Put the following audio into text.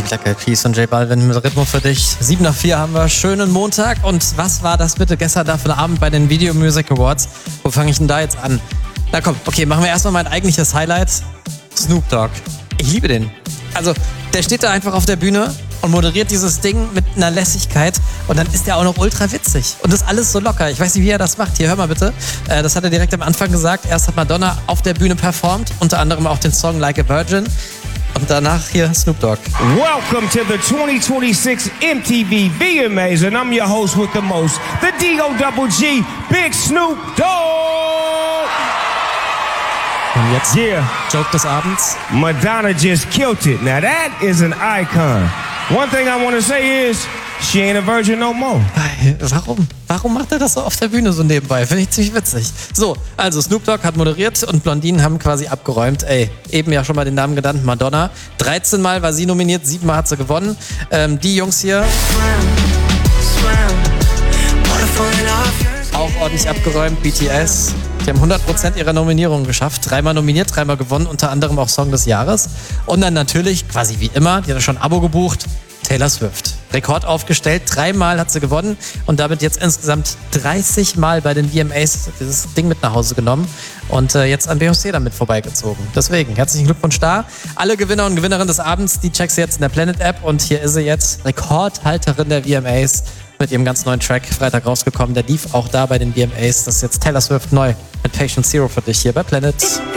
Black Eyed Peas und J Balvin mit Rhythmus für dich. 7 nach 4 haben wir, schönen Montag. Und was war das bitte gestern da für ein Abend bei den Video Music Awards? Wo fange ich denn da jetzt an? Na komm, okay, machen wir erstmal mein eigentliches Highlight. Snoop Dogg. Ich liebe den. Also, der steht da einfach auf der Bühne und moderiert dieses Ding mit einer Lässigkeit und dann ist der auch noch ultra witzig und das ist alles so locker. Ich weiß nicht, wie er das macht. Hier, hör mal bitte. Das hat er direkt am Anfang gesagt. Erst hat Madonna auf der Bühne performt, unter anderem auch den Song Like a Virgin und danach hier Snoop Dogg. Welcome to the 2026 MTV VMAs and I'm your host with the most, the D-O-double-G, Big Snoop Dogg! Und jetzt Yeah, Joke des Abends. Madonna just killed it. Now that is an icon. One thing I want to say is, she ain't a virgin no more. Warum? Warum macht er das so auf der Bühne so nebenbei? Finde ich ziemlich witzig. So, also Snoop Dogg hat moderiert und Blondinen haben quasi abgeräumt. Ey, eben ja schon mal den Namen genannt, Madonna. 13 Mal war sie nominiert, 7 Mal hat sie gewonnen. Die Jungs hier auch ordentlich abgeräumt, BTS. Die haben 100% ihrer Nominierungen geschafft. 3-mal nominiert, 3-mal gewonnen, unter anderem auch Song des Jahres. Und dann natürlich, quasi wie immer, die hat schon ein Abo gebucht, Taylor Swift. Rekord aufgestellt, 3-mal hat sie gewonnen und damit jetzt insgesamt 30 Mal bei den VMAs dieses Ding mit nach Hause genommen und jetzt an Beyoncé damit vorbeigezogen. Deswegen, herzlichen Glückwunsch da. Alle Gewinner und Gewinnerinnen des Abends, die checkst du jetzt in der Planet-App und hier ist sie jetzt, Rekordhalterin der VMAs mit ihrem ganz neuen Track, Freitag rausgekommen. Der lief auch da bei den VMAs. Das ist jetzt Taylor Swift neu mit Patient Zero für dich hier bei Planet.